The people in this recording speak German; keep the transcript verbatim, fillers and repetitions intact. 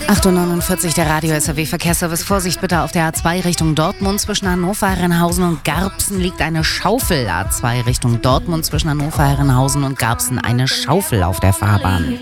acht Uhr neunundvierzig, der Radio S R W Verkehrsservice. Vorsicht bitte auf der A zwei Richtung Dortmund. Zwischen Hannover, Herrenhausen und Garbsen liegt eine Schaufel. A zwei Richtung Dortmund zwischen Hannover, Herrenhausen und Garbsen eine Schaufel auf der Fahrbahn.